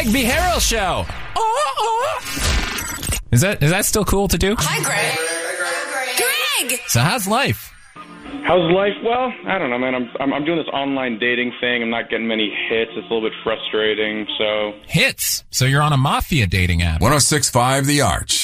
Greg Beharrell Show. Is that still cool to do? Hi, Greg. So how's life? How's life? Well, I don't know, man. I'm doing this online dating thing. I'm not getting many hits. It's a little bit frustrating. So hits? So you're on a mafia dating app? 106.5 The Arch.